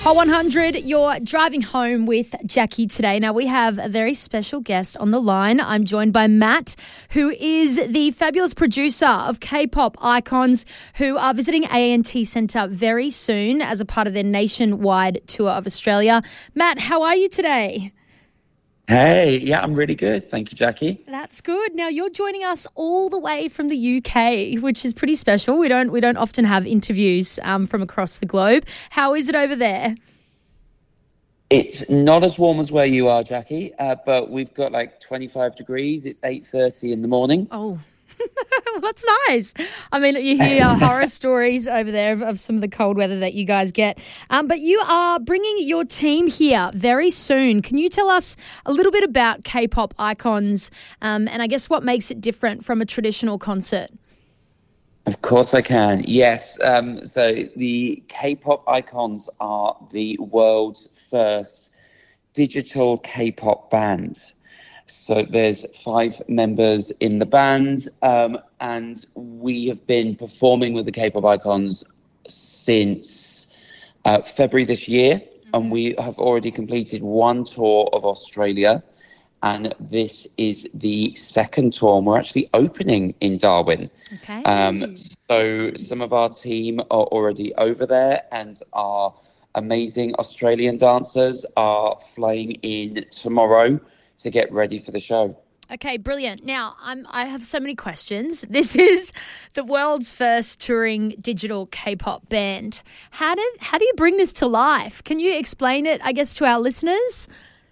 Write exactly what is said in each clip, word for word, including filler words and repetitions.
Hot one hundred, you're driving home with Jackie today. Now, we have a very special guest on the line. I'm joined by Matt, who is the fabulous producer of K-pop icons who are visiting A and T Centre very soon as a part of their nationwide tour of Australia. Matt, how are you today? Hey, yeah, I'm really good. Thank you, Jackie. That's good. Now, you're joining us all the way from the U K, which is pretty special. We don't we don't often have interviews um, from across the globe. How is it over there? It's not as warm as where you are, Jackie, uh, but we've got like twenty-five degrees. It's eight thirty in the morning. Oh, that's nice. I mean, you hear horror stories over there of, of some of the cold weather that you guys get. Um, but you are bringing your team here very soon. Can you tell us a little bit about K-pop icons um, and I guess what makes it different from a traditional concert? Of course I can. Yes. Um, so the K-pop icons are the world's first digital K-pop band. So there's five members in the band, um, and we have been performing with the K-pop icons since uh, February this year, mm-hmm. and we have already completed one tour of Australia, and this is the second tour, and we're actually opening in Darwin. Okay. Um, so some of our team are already over there, and our amazing Australian dancers are flying in tomorrow to get ready for the show. Okay, brilliant. Now, I'm, I have so many questions. This is the world's first touring digital K-pop band. How do, how do you bring this to life? Can you explain it, I guess, to our listeners?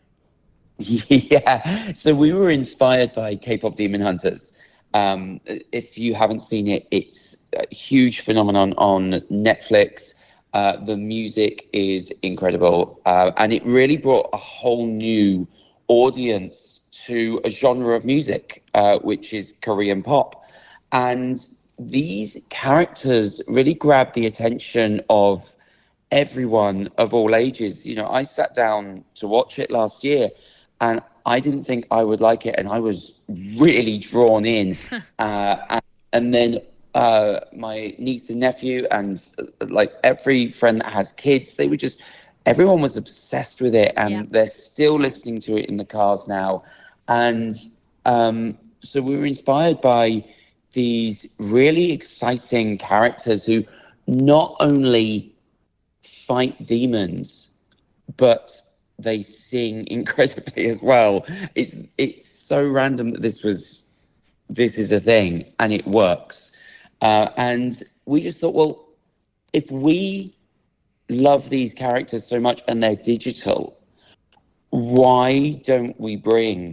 Yeah, so we were inspired by K-pop Demon Hunters. Um, if you haven't seen it, it's a huge phenomenon on Netflix. Uh, the music is incredible, uh, and it really brought a whole new audience to a genre of music, uh, which is Korean pop. And these characters really grabbed the attention of everyone of all ages. You know, I sat down to watch it last year and I didn't think I would like it. And I was really drawn in. uh, and, and then uh, my niece and nephew and uh, like every friend that has kids, they were just... Everyone was obsessed with it, and yeah. they're still listening to it in the cars now. And um, so we were inspired by these really exciting characters who not only fight demons, but they sing incredibly as well. It's it's so random that this was this is a thing, and it works. Uh, and we just thought, well, if we love these characters so much and they're digital, why don't we bring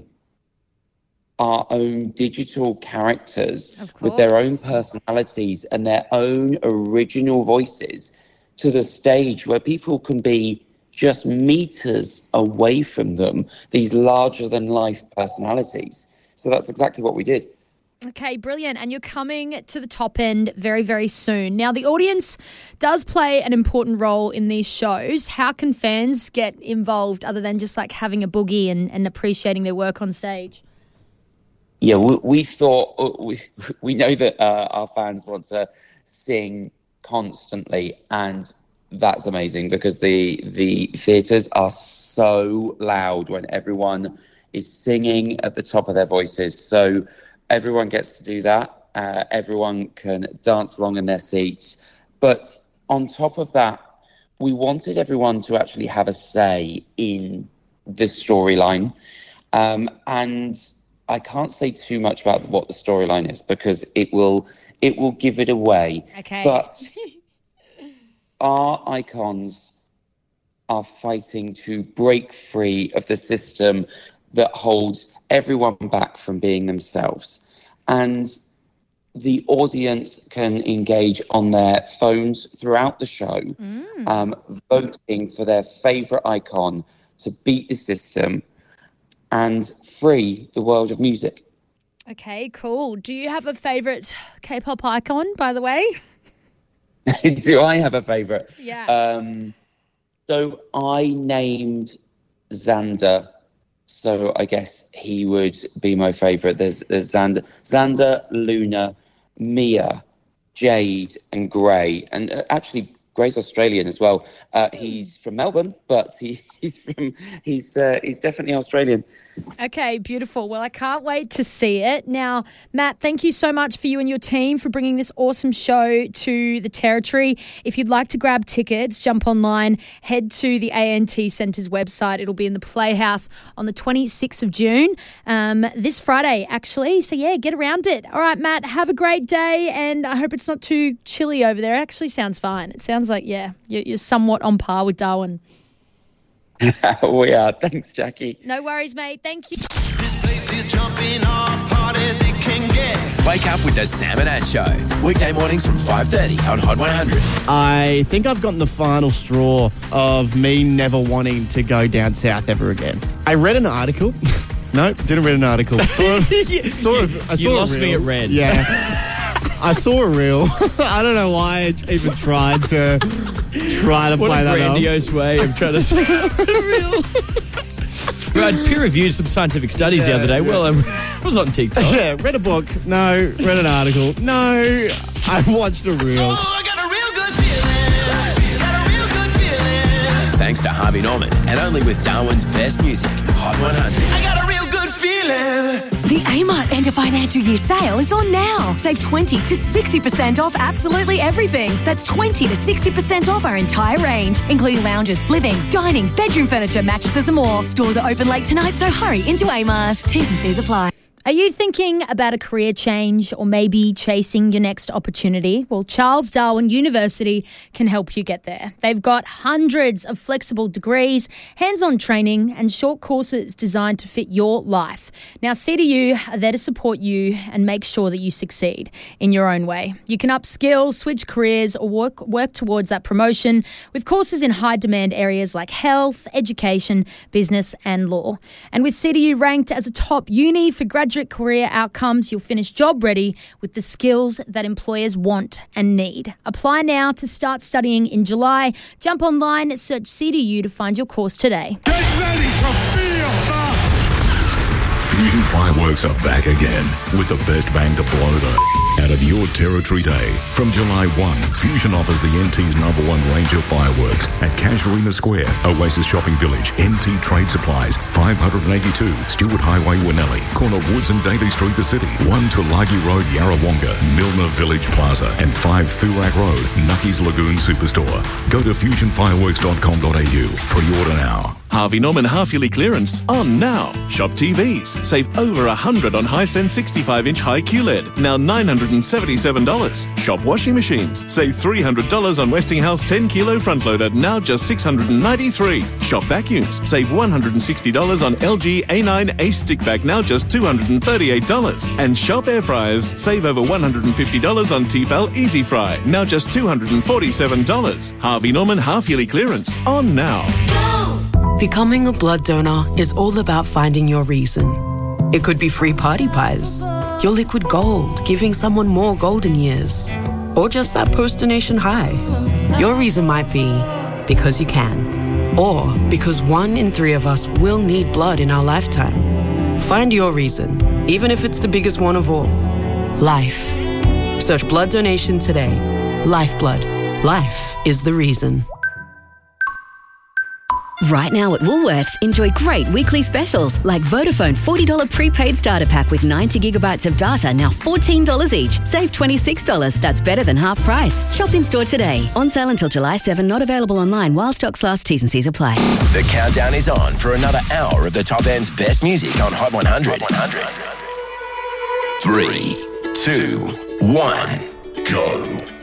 our own digital characters with their own personalities and their own original voices to the stage where people can be just meters away from them, these larger than life personalities? So that's exactly what we did. Okay, brilliant. And you're coming to the top end very, very soon. Now, the audience does play an important role in these shows. How can fans get involved other than just like having a boogie and, and appreciating their work on stage? Yeah, we, we thought, we, we know that uh, our fans want to sing constantly, and that's amazing because the, the theatres are so loud when everyone is singing at the top of their voices. So everyone gets to do that. Uh, everyone can dance along in their seats. But on top of that, we wanted everyone to actually have a say in the storyline. Um, and I can't say too much about what the storyline is because it will it will give it away. Okay. But our icons are fighting to break free of the system that holds everyone back from being themselves. And the audience can engage on their phones throughout the show, mm. um, voting for their favourite icon to beat the system and free the world of music. Okay, cool. Do you have a favourite K-pop icon, by the way? Do I have a favourite? Yeah. Um, so I named Xander. So I guess he would be my favourite. There's, there's Xander, Xander, Luna, Mia, Jade, and Grey. And actually, Gray's Australian as well. Uh, he's from Melbourne, but he, he's from he's uh, he's definitely Australian. Okay, beautiful. Well, I can't wait to see it. Now, Matt, thank you so much for you and your team for bringing this awesome show to the Territory. If you'd like to grab tickets, jump online, head to the A N T Centre's website. It'll be in the Playhouse on the twenty-sixth of June, um, this Friday, actually. So, yeah, get around it. All right, Matt, have a great day, and I hope it's not too chilly over there. It actually sounds fine. It sounds like, yeah, you're, you're somewhat on par with Darwin. We are. Thanks, Jackie. No worries, mate. Thank you. This place is jumping off hard as it can get. Wake up with the Sam and Ad Show. Weekday mornings from five thirty on Hot one hundred. I think I've gotten the final straw of me never wanting to go down south ever again. I read an article. No, didn't read an article. Saw, saw, I saw you lost a reel. me at red. Yeah. I saw a reel. I don't know why I even tried to try to what play a that up. grandiose way of trying to say real. I peer-reviewed some scientific studies Yeah, the other day. yeah. Well, I was on TikTok. Yeah, read a book. No. Read an article. No. I watched a reel. Oh, I got a real good feeling. Got a real good feeling. Thanks to Harvey Norman and only with Darwin's best music, Hot one hundred. I got a real good feeling. The Amart End of Financial Year sale is on now. Save twenty to sixty percent off absolutely everything. That's twenty to sixty percent off our entire range, including lounges, living, dining, bedroom furniture, mattresses and more. Stores are open late tonight, so hurry into Amart. T's and C's apply. Are you thinking about a career change or maybe chasing your next opportunity? Well, Charles Darwin University can help you get there. They've got hundreds of flexible degrees, hands-on training and short courses designed to fit your life. Now, C D U are there to support you and make sure that you succeed in your own way. You can upskill, switch careers or work, work towards that promotion with courses in high-demand areas like health, education, business and law. And with C D U ranked as a top uni for graduate career outcomes, you'll finish job ready with the skills that employers want and need. Apply now to start studying in July. Jump online, search C D U to find your course today. Get ready to feel the... Fusion Fireworks are back again with the best bang to blow the out of your Territory Day. From July first, Fusion offers the N T's number one range of fireworks at Casuarina Square, Oasis Shopping Village, N T Trade Supplies, five eighty-two Stewart Highway, Winnelli, corner Woods and Daly Street, the city, one Tulagi Road, Yarrawonga, Milner Village Plaza, and five Thurak Road, Nucky's Lagoon Superstore. Go to fusion fireworks dot com dot a u. Pre-order now. Harvey Norman half-yearly clearance on now. Shop T Vs. Save over one hundred dollars on Hisense sixty-five inch high Q L E D. Now nine hundred seventy-seven dollars. Shop washing machines. Save three hundred dollars on Westinghouse ten kilo front loader. Now just six hundred ninety-three dollars. Shop vacuums. Save one hundred sixty dollars on L G A nine Ace stick vac. Now just two hundred thirty-eight dollars. And shop air fryers. Save over one hundred fifty dollars on Tefal Easy Fry. Now just two hundred forty-seven dollars. Harvey Norman half-yearly clearance on now. Becoming a blood donor is all about finding your reason. It could be free party pies, your liquid gold, giving someone more golden years, or just that post-donation high. Your reason might be because you can, or because one in three of us will need blood in our lifetime. Find your reason, even if it's the biggest one of all. Life. Search blood donation today. Lifeblood. Life is the reason. Right now at Woolworths, enjoy great weekly specials like Vodafone forty dollars prepaid starter pack with ninety gigabytes of data, now fourteen dollars each. Save twenty-six dollars. That's better than half price. Shop in store today. On sale until July seventh, not available online while stocks last. T's and C's apply. The countdown is on for another hour of the top end's best music on Hot one hundred. Three, two, one, go.